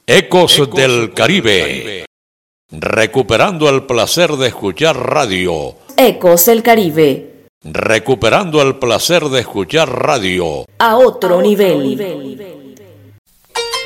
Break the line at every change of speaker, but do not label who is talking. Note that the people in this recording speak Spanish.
Ecos del Caribe. Recuperando el placer de escuchar radio.
Ecos del Caribe.
Recuperando el placer de escuchar radio.
A otro nivel.